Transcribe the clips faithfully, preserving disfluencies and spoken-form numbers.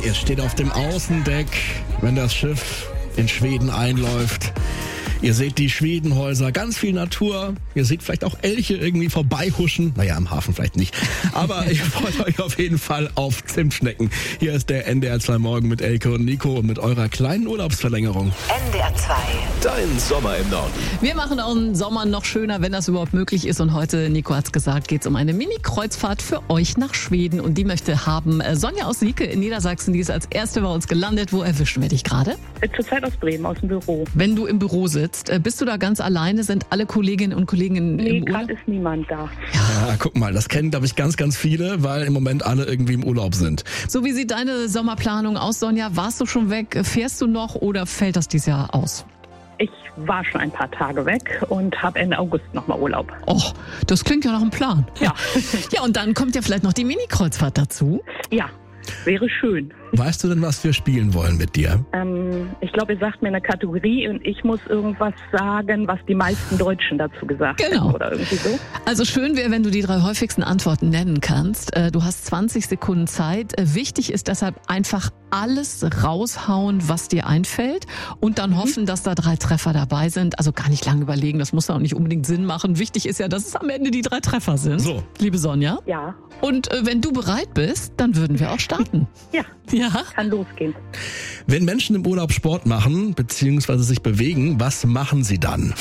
Ihr steht auf dem Außendeck, wenn das Schiff in Schweden einläuft. Ihr seht die Schwedenhäuser, ganz viel Natur. Ihr seht vielleicht auch Elche irgendwie vorbeihuschen. Naja, im Hafen vielleicht nicht. Aber ihr freut euch auf jeden Fall auf Zimtschnecken. Hier ist der N D R zwei Morgen mit Elke und Nico und mit eurer kleinen Urlaubsverlängerung. N D R zwei. Dein Sommer im Norden. Wir machen euren Sommer noch schöner, wenn das überhaupt möglich ist. Und heute, Nico hat's gesagt, geht's um eine Mini-Kreuzfahrt für euch nach Schweden. Und die möchte haben Sonja aus Sieke in Niedersachsen. Die ist als erste bei uns gelandet. Wo erwischen wir dich gerade? Zurzeit aus Bremen, aus dem Büro. Wenn du im Büro sitzt, bist du da ganz alleine? Sind alle Kolleginnen und Kollegen Nee, im Urlaub? gerade ist niemand da. Ja, guck mal, das kennen, glaube ich, ganz, ganz viele, weil im Moment alle irgendwie im Urlaub sind. So, wie sieht deine Sommerplanung aus, Sonja? Warst du schon weg? Fährst du noch oder fällt das dieses Jahr aus? Ich war schon ein paar Tage weg und habe Ende August nochmal Urlaub. Och, das klingt ja nach einem Plan. Ja. Ja, und dann kommt ja vielleicht noch die Mini-Kreuzfahrt dazu. Ja, wäre schön. Weißt du denn, was wir spielen wollen mit dir? Ähm, ich glaube, ihr sagt mir eine Kategorie und ich muss irgendwas sagen, was die meisten Deutschen dazu gesagt Genau. hätten oder irgendwie so. Also schön wäre, wenn du die drei häufigsten Antworten nennen kannst. Äh, Du hast zwanzig Sekunden Zeit. Äh, Wichtig ist deshalb einfach alles raushauen, was dir einfällt und dann hoffen, dass da drei Treffer dabei sind. Also gar nicht lange überlegen, das muss auch nicht unbedingt Sinn machen. Wichtig ist ja, dass es am Ende die drei Treffer sind. So. Liebe Sonja. Ja, Und äh, wenn du bereit bist, dann würden wir auch starten. ja, Ja? kann losgehen. Wenn Menschen im Urlaub Sport machen, beziehungsweise sich bewegen, was machen sie dann?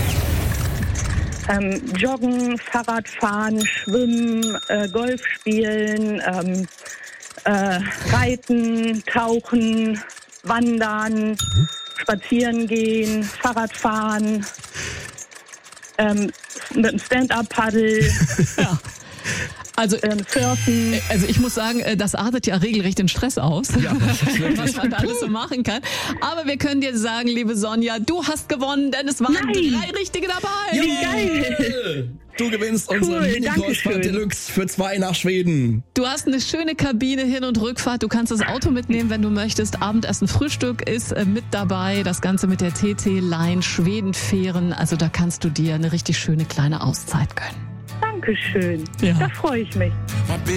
Ähm, Joggen, Fahrradfahren, Schwimmen, äh, Golf spielen, ähm, äh, Reiten, Tauchen, Wandern, Spazieren gehen, Fahrradfahren, ähm, mit dem Stand-Up-Paddle, Ja. Also, ähm, Surfen. also ich muss sagen, äh, das artet ja regelrecht den Stress aus, Ja, das ist wirklich- was man da alles so machen kann. Aber wir können dir sagen, liebe Sonja, du hast gewonnen, denn es waren Nein. drei Richtige dabei. Wie geil! Du gewinnst unsere Cool, Mini-Kreuzfahrt Dankeschön. Deluxe für zwei nach Schweden. Du hast eine schöne Kabine, Hin- und Rückfahrt. Du kannst das Auto mitnehmen, wenn du möchtest. Abendessen, Frühstück ist äh, mit dabei. Das Ganze mit der T T-Line, Schwedenfähren. Also da kannst du dir eine richtig schöne kleine Auszeit gönnen. Dankeschön. Ja. Da freue ich mich.